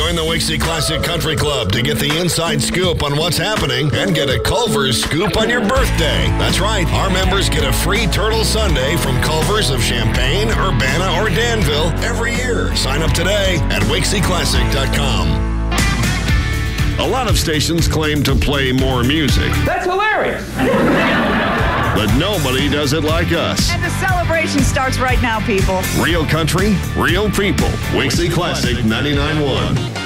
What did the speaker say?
Join the Wixie Classic Country Club to get the inside scoop on what's happening and get a Culver's scoop on your birthday. That's right. Our members get a free Turtle Sundae from Culver's of Champaign, Urbana, or Danville every year. Sign up today at WixieClassic.com. A lot of stations claim to play more music. That's hilarious. But nobody does it like us. And the celebration starts right now, people. Real country, real people. Wixie Classic 99.1.